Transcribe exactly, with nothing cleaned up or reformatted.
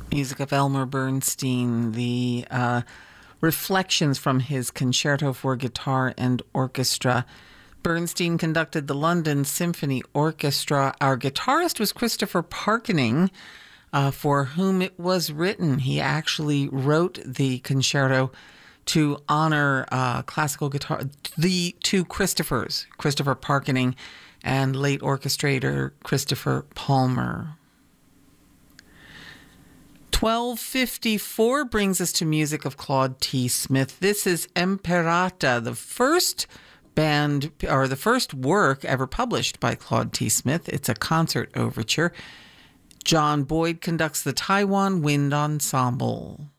Music of Elmer Bernstein, the uh, reflections from his concerto for guitar and orchestra. Bernstein conducted the London Symphony Orchestra. Our guitarist was Christopher Parkening, uh, for whom it was written. He actually wrote the concerto to honor uh, classical guitar, the two Christophers, Christopher Parkening and late orchestrator Christopher Palmer. twelve fifty-four brings us to music of Claude T. Smith. This is Imperata, the first band, or the first work ever published by Claude T. Smith. It's a concert overture. John Boyd conducts the Taiwan Wind Ensemble.